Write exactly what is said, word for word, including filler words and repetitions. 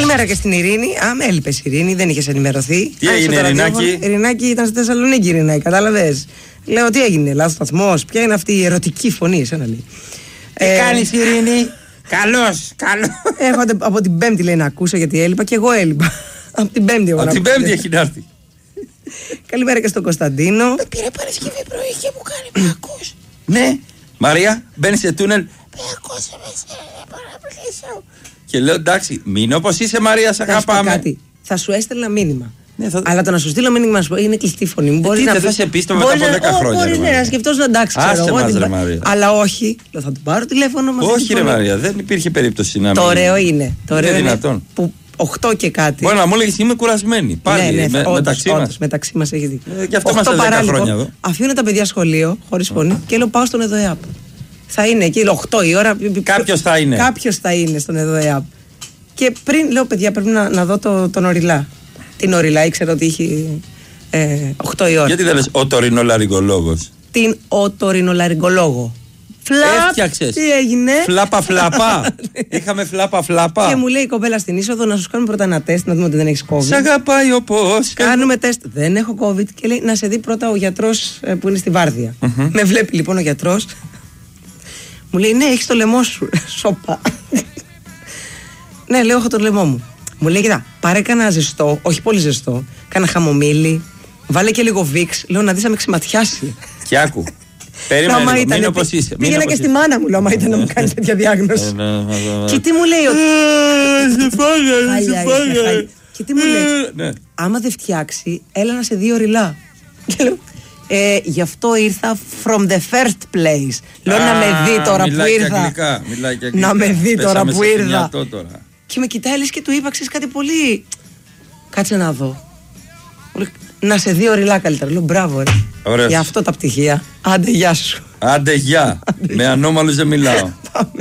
Καλημέρα και στην Ειρήνη. Α, με έλειπες Ειρήνη, δεν είχες ενημερωθεί. Τι έγινε, Ειρηνάκη? Ειρηνάκη ήταν στη Θεσσαλονίκη, Ειρηνάκη, κατάλαβες. Λέω, τι έγινε, λάθος σταθμός, ποια είναι αυτή η ερωτική φωνή, εσένα λέει. Τι ε, κάνεις, Ειρήνη? Καλώς, καλώς. Έχω από την Πέμπτη, λέει, να ακούσω, γιατί έλειπα και εγώ έλειπα. Από την Πέμπτη, εγώ. Από την Πέμπτη έχει να έρθει. Καλημέρα και στον Κωνσταντίνο. Με πήρε Παρασκευή πρωί και μου κάνει, με ακούς? Ναι, Μαρία, μπαίνεις σε τούνελ. Με ακούς, με παραπλήσω. Και λέω, εντάξει, μην όπως είσαι, Μαρία, σε αγαπάμε. Θα σου έστελνα μήνυμα. Ναι, θα... Αλλά το να σου στείλω μήνυμα να σου πω είναι κλειστή φωνή μου. Μπορεί να θα σε πείστο μετά από δέκα χρόνια. Μπορεί να σκεφτώ να εντάξει, ξέρω εγώ. Μας, ρε, Μαρία. Αλλά όχι, λέω, θα του πάρω τηλέφωνο μας. Όχι, ρε Μαρία, δεν υπήρχε περίπτωση να μην. Το ωραίο είναι. Το ωραίο είναι είναι δυνατόν. Που οκτώ και κάτι. Μπορεί να μου έλεγε είμαι κουρασμένη. Πάλι ναι, ναι, με, όντως, μεταξύ μα. Μεταξύ μα έχει δει. Ε, γι' αυτό είμαστε δέκα χρόνια εδώ. Αφήνω τα παιδιά σχολείο χωρί φωνή και λέω πάω στον ΕΔΟΕΑΠ. Θα είναι εκεί οκτώ η ώρα. Κάποιο θα είναι. Κάποιο θα είναι στον ΕΔΟΕΑΠ. Και πριν λέω, παιδιά, πρέπει να, να δω το, τον Οριλά. Την Οριλά, ήξερα ότι είχε ε, οκτώ η ώρα. Γιατί δεν λες ο τωρινολαριγκολόγος? Την οτορινολαριγκολόγο. Φλαπ! Έφτιαξες. Τι έγινε? Φλάπα φλάπα. Είχαμε φλάπα φλάπα. Και μου λέει η κοπέλα στην είσοδο να σου κάνουμε πρώτα ένα τεστ, να δούμε ότι δεν έχεις COVID. Σ' αγαπάει όπως. Κάνουμε τεστ. Δεν έχω COVID. Και λέει να σε δει πρώτα ο γιατρός ε, που είναι στη βάρδια. Mm-hmm. Με βλέπει λοιπόν ο γιατρός. Μου λέει ναι, έχεις το λαιμό σου. Σοπα. Ναι, λέω, έχω το λαιμό μου. Μου λέει, κοίτα, πάρε κανένα ζεστό, όχι πολύ ζεστό, κάνα χαμομήλι, βάλε και λίγο βίξ, λέω να δεις να με ξεματιάσει. Και άκου. Περίμενε λίγο, μην όπως είσαι. Πήγαινα και στη μάνα μου, λέω, άμα ήταν να μου κάνεις τέτοια διάγνωση. Και τι μου λέει, ότι... Σε φάγα, σε φάγα. Και τι μου λέει, άμα δεν φτιάξει, έλα να σε δει Οριλά. Και λέω, Ε, γι' αυτό ήρθα from the first place. Λέω να με δει τώρα που ήρθα. Να με δει τώρα που ήρθα. Και με κοιτάει λες και του είπα, ξέρεις κάτι πολύ. Κάτσε να δω. Να σε δει Οριλά καλύτερα. Λέω μπράβο ρε. Για αυτό τα πτυχία. Άντε γεια σου. Άντε γεια. Με ανώμαλους δεν μιλάω.